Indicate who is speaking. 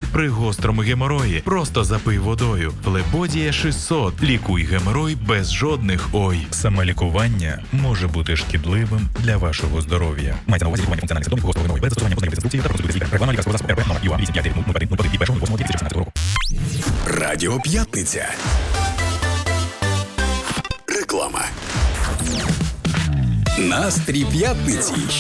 Speaker 1: При гострому геморої просто запий водою. Флебодія 600. Лікуй геморой без жодних ой. Самолікування може бути шкідливим для вашого здоров'я. Мається на увазі лікування функціональних симптомів гострого геморою без застосування позначки інструкції та процедури з лікаря. Рекламний лікарський засіб РП номер ЮА 850 від 1.08.2016 року.
Speaker 2: Радіо П'ятниця. Реклама. Настрій п'ятниці.